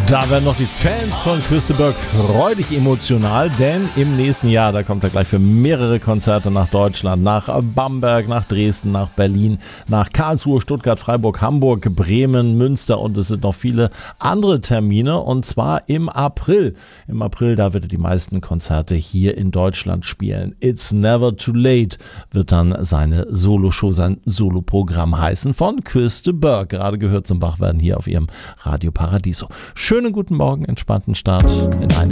Da werden noch die Fans von Küsteberg freudig emotional, denn im nächsten Jahr, da kommt er gleich für mehrere Konzerte nach Deutschland, nach Bamberg, nach Dresden, nach Berlin, nach Karlsruhe, Stuttgart, Freiburg, Hamburg, Bremen, Münster und es sind noch viele andere Termine und zwar im April. Im April, da wird er die meisten Konzerte hier in Deutschland spielen. It's Never Too Late wird dann seine Soloshow, sein Soloprogramm heißen von Küsteberg. Gerade gehört zum Wachwerden hier auf ihrem Radio Paradiso. Schönen guten Morgen, entspannten Start in eine